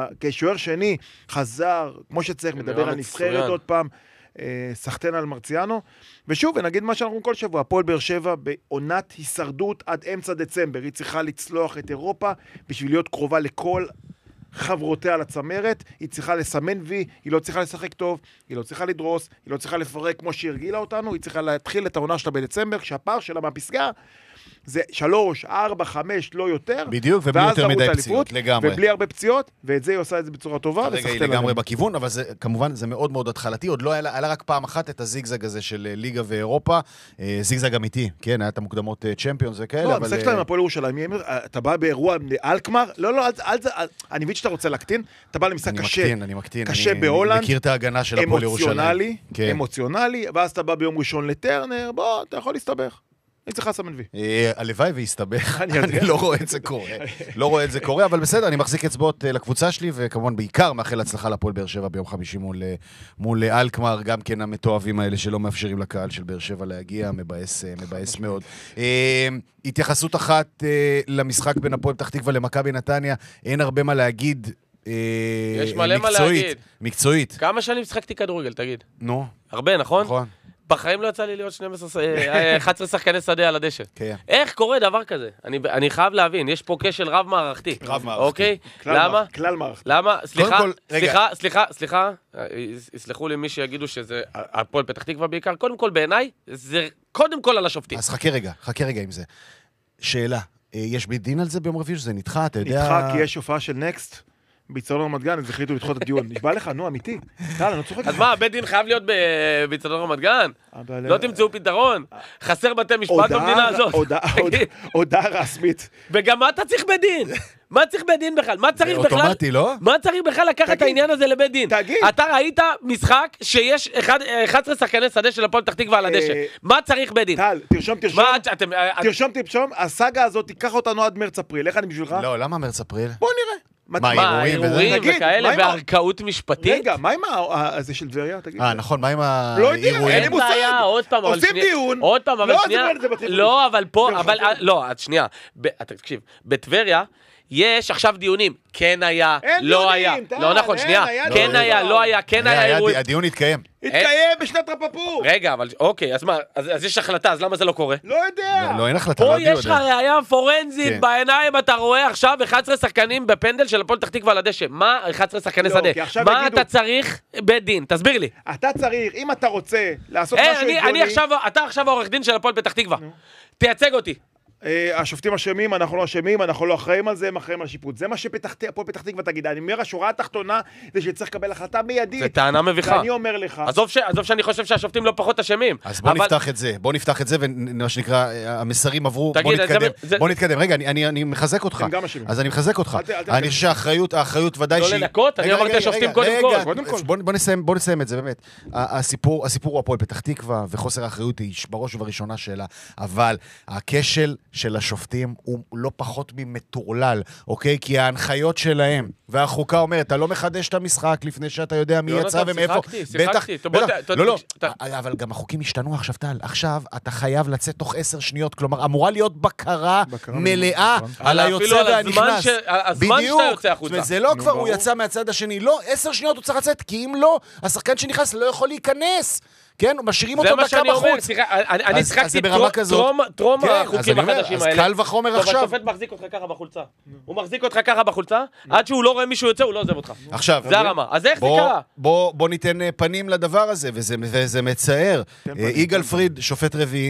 כשוער שני, חזר, כמו שצריך, מדבר על נבחרת עוד פעם, סחטן על מרציאנו, ושוב, ונגיד מה שאנחנו כל שבוע, הפועל באר שבע בעונת הישרדות עד אמצע דצמבר, היא צריכה לצלוח את אירופה, בשביל להיות קרובה לכל חברותיה על הצמרת, היא צריכה לסמן וי, היא לא צריכה לשחק טוב, היא לא צריכה לדרוס, היא לא צריכה לפרק כמו שהרגילה אותנו, היא צריכה להתחיל את העונה שלה בדצמבר, כשהפער שלה מהפסגה, זה 3, 4, 5, לא יותר. בדיוק, ובלי יותר מדי פציעות, לגמרי. ובלי הרבה פציעות, ואת זה היא עושה את זה בצורה טובה. רגע, היא לגמרי בכיוון, אבל זה, כמובן, זה מאוד מאוד התחלתי. עוד לא היה רק פעם אחת את הזיגזג הזה של ליגה ואירופה. זיגזג אמיתי, כן, היה את המוקדמות צ'מפיונס וכאלה. לא, המשחק שלהם הפועל ירושלים, אתה בא באירוע אלקמר, לא, אני מבין שאתה רוצה להקטין, אתה בא למשחק קשה בהולנד, מכיר את ההגנה של הפועל ירושלים. אמוציונלי, ואז אתה בא ביום ראשון לטרנר, בוא, אתה יכול להסתבך. אני צריכה לסמן וי. הלוואי והסתבך, אני לא רואה את זה קורה. לא רואה את זה קורה, אבל בסדר, אני מחזיק אצבעות לקבוצה שלי, וכמובן בעיקר מאחל הצלחה לפועל באר שבע ביום חמישי מול אלקמר, גם כן המתואבים האלה שלא מאפשרים לקהל של באר שבע להגיע, מבאס מאוד. התייחסות אחת למשחק בין הפועל פתח תקווה למכבי נתניה, אין הרבה מה להגיד. יש מלא מה להגיד. מקצועית. כמה שנים משחקתי כדורגל, תגיד? נו. הרבה, נכון? נכון. בחיים לא יצא לי להיות 11 שחקני שדה על הדשא. איך קורה דבר כזה? אני חייב להבין, יש פה כשל רב מערכתי. רב מערכתי. אוקיי? למה? כלל מערכתי. למה? סליחה, יסלחו לי מי שיגידו שזה הפועל פתח תקווה בעיקר. קודם כל בעיניי, זה קודם כל על השופטים. אז חכה רגע עם זה. שאלה, יש בית דין על זה ביום רביעי שזה נדחה, אתה יודע? נדחה כי יש הופעה של נקסט. ביצדון רמת גן, אז החליטו לדחות את הדיון. נשבע לך, נו, אמיתי. טל, אני לא צוחק. אז מה, בית דין חייב להיות ביצדון רמת גן? לא תמצאו פתרון? חסר בתי משפט במדינה הזאת. הודעה רסמית. וגם מה אתה צריך בית דין? מה צריך בית דין בכלל? מה צריך בכלל? אוטומטי, לא? מה צריך בכלל לקחת את העניין הזה לבית דין? תגיד. אתה ראית משחק שיש 11 שחקני שדה של הפועל פתח תקווה על הדשא. מה צריך בית דין? טל, תרשום. הסאגה הזאת תיקח אותנו עד מרץ-אפריל. איך אני בשבילך? לא, למה מרץ-אפריל? בוא נראה. מה, אירועים וכאלה, והרכאות משפטית? רגע, מה עם זה של דבריה? תגיד. נכון, מה עם לא יודע, אין לי מושג. עושים דיון. עוד פעם, אבל שנייה. לא, אבל פה, לא, שנייה. תקשיב, בטבריה יש עכשיו דיונים. כן היה, לא היה. לא נכון, שנייה. כן היה, לא היה, כן היה אירועים. הדיון התקיים. התקיים בשנת רפפור. רגע, אבל אוקיי, אז מה? אז יש החלטה, אז למה זה לא קורה? לא יודע. לא, אין החלטה. פה יש לך ראייה פורנזית בעיניים, אתה רואה עכשיו 11 שחקנים בפנדל של הפועל פתח תקווה על הדשא. מה 11 שחקני שדה? מה אתה צריך בית דין? תסביר לי. אתה צריך, אם אתה רוצה לעשות משהו הגיוני... אתה עכשיו העורך דין של הפועל פתח תקווה. תייצג אותי. השופטים אשמים, אנחנו לא אשמים, אנחנו לא אחראים על זה, הם אחראים על שיפוט. זה מה הפועל פתח תקווה תגיד. אני אומר, השורה התחתונה זה שצריך לקבל החלטה מיידית. זה טענה מביכה. ואני אומר לך. עזוב שאני חושב שהשופטים לא פחות אשמים. אז בוא נפתח את זה, ומה שנקרא, המסרים עברו, בוא נתקדם. רגע, אני מחזק אותך. הם גם אשמים. אז אני מחזק אותך. אני חושב שהאחריות ודאי לא לנקות, אני אמרתי השופטים קודם כל. בוא נסיים את זה, באמת. הסיפור הוא הפועל פתח תקווה, וחוסר האחריות היא בראש ובראשונה שלה, אבל הכשל של השופטים הוא לא פחות ממטורלל, אוקיי? כי ההנחיות שלהם, והחוקה אומרת, אתה לא מחדש את המשחק לפני שאתה יודע מי יצא ומאיפה. שיחקתי. לא, אבל גם החוקים השתנו עכשיו, טל. עכשיו אתה חייב לצאת תוך 10 שניות, כלומר, אמורה להיות בקרה מלאה על היוצא והנכנס. הזמן שאתה יוצא החוצה. זה לא כבר הוא יצא מהצד השני, לא, 10 שניות הוא צריך לצאת, כי אם לא, השחקן שנכנס לא יכול להיכנס. כן, משאירים אותו דקה בחוץ. אני שחקתי טרום החוקים החדשים האלה. אז קל וחומר עכשיו. השופט מחזיק אותך ככה בחולצה. הוא מחזיק אותך ככה בחולצה, עד שהוא לא רואה מישהו יוצא, הוא לא עוזב אותך. עכשיו. זה הרמה. אז איך זה קרה? בוא ניתן פנים לדבר הזה, וזה מצער. יגאל פריד, שופט רביעי.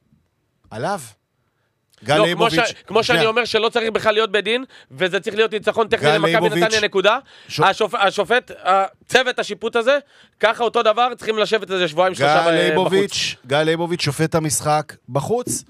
עליו. לא, כמו שאני אומר שלא צריך בכלל להיות בדין, וזה צריך להיות ניצחון טכני למכבי נתניה נקודה. השופט, צוות השיפוט הזה, ככה אותו דבר, צריכים לשבת איזה שבועיים שלושה בחוץ. גל ליבוביץ' שופט המשחק בחוץ,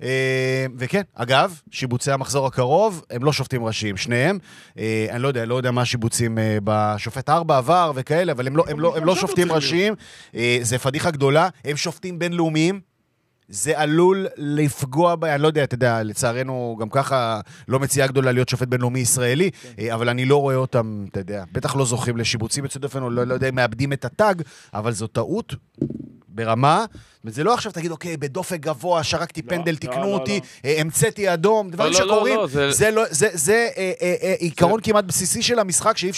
וכן, אגב, שיבוצי המחזור הקרוב, הם לא שופטים ראשיים, שניהם, אני לא יודע מה השיבוצים בשופט 4 עבר וכאלה, אבל הם לא שופטים ראשיים, זה פדיחה גדולה, הם שופטים בינלאומיים, זה עלול לפגוע בה, אני לא יודע, אתה יודע, לצערנו גם ככה לא מציאה גדולה להיות שופט בינלאומי ישראלי, אבל אני לא רואה אותם, אתה יודע, בטח לא זוכים לשיבוצים יוצא דופן, או לא יודע, מאבדים את הטאג, אבל זו טעות ברמה, וזה לא עכשיו תגיד, אוקיי, בדופק גבוה, שרקתי פנדל, תקנו אותי, המצאתי אדום, דברים שקורים, זה עיקרון כמעט בסיסי של המשחק,